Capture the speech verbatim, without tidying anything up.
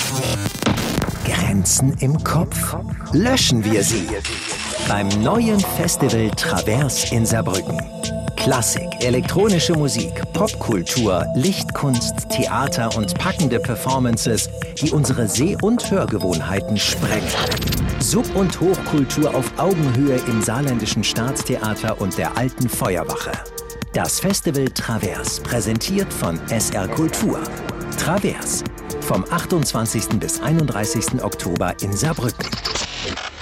Grenzen im Kopf? Löschen wir sie. Beim neuen Festival Travers in Saarbrücken. Klassik, elektronische Musik, Popkultur, Lichtkunst, Theater und packende Performances, die unsere Seh- und Hörgewohnheiten sprengen. Sub- und Hochkultur auf Augenhöhe im Saarländischen Staatstheater und der Alten Feuerwache. Das Festival Travers, präsentiert von S R Kultur. Travers, vom achtundzwanzigsten bis einunddreißigsten Oktober in Saarbrücken.